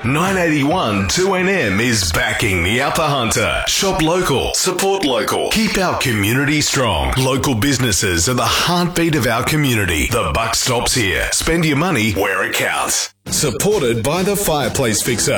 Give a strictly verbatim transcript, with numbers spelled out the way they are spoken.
nine eighty-one two N M is backing the Upper Hunter. Shop local, support local, keep our community strong. Local businesses are the heartbeat of our community. The buck stops here. Spend your money where it counts. Supported by the Fireplace Fixer.